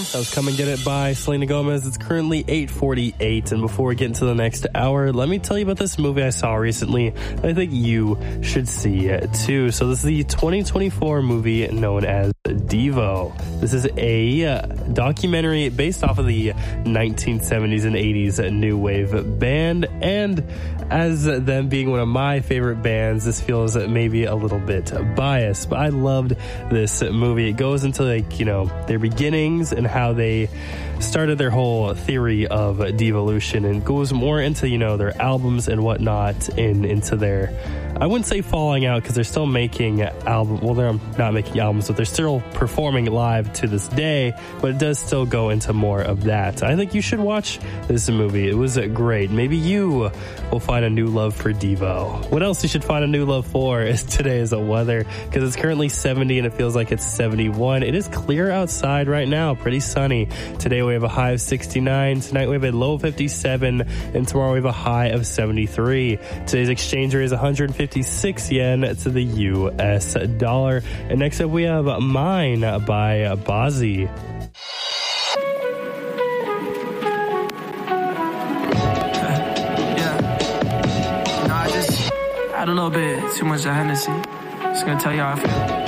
That was Come and Get It by Selena Gomez. It's currently 8:48, and before we get into the next hour, let me tell you about this movie I saw recently. I think you should see it too. So this is the 2024 movie known as Devo. This is a documentary based off of the 1970s and 80s new wave band, and as them being one of my favorite bands, this feels maybe a little bit biased, but I loved this movie. It goes into their beginnings and how they started their whole theory of devolution, and goes more into their albums and whatnot, and into their, I wouldn't say falling out, because they're still making albums. Well, they're not making albums, but they're still performing live to this day, but it does still go into more of that. I think you should watch this movie. It was great. Maybe you will find a new love for Devo. What else you should find a new love for is today's weather, because it's currently 70 and it feels like it's 71. It is clear outside right now, pretty sunny. Today we have a high of 69. Tonight we have a low of 57, and tomorrow we have a high of 73. Today's exchange rate is 156 yen to the US dollar. And next up we have Mine by Bazzi. Had a little bit too much of Hennessy. Just gonna tell you how I feel.